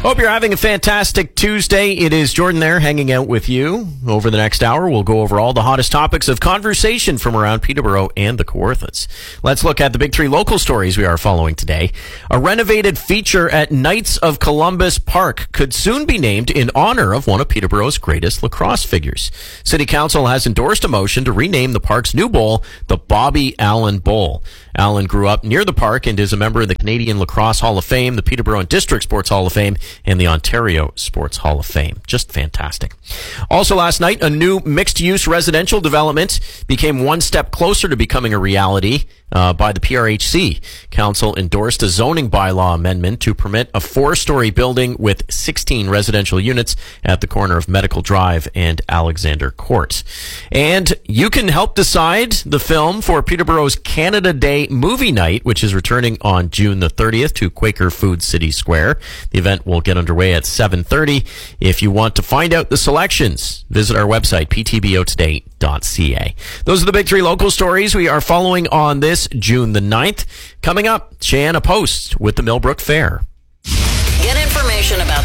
Hope you're having a fantastic Tuesday. It is Jordan there hanging out with you. Over the next hour, we'll go over all the hottest topics of conversation from around Peterborough and the Kawarthas. Let's look at the big three local stories we are following today. A renovated feature at Knights of Columbus Park could soon be named in honor of one of Peterborough's greatest lacrosse figures. City Council has endorsed a motion to rename the park's new bowl the Bobby Allen Bowl. Allen grew up near the park and is a member of the Canadian Lacrosse Hall of Fame, the Peterborough and District Sports Hall of Fame, and the Ontario Sports Hall of Fame. Just fantastic. Also last night, a new mixed-use residential development became one step closer to becoming a reality by the PRHC. Council endorsed a zoning bylaw amendment to permit a 4-story building with 16 residential units at the corner of Medical Drive and Alexander Court. And you can help decide the film for Peterborough's Canada Day movie night, which is returning on June the 30th to Quaker Food City Square. The event will get underway at 7:30. If you want to find out the selections, visit our website, ptbotoday.ca. Those are the big three local stories we are following on this June the 9th. Coming up, Cheyenne Post with the Millbrook Fair. Get information about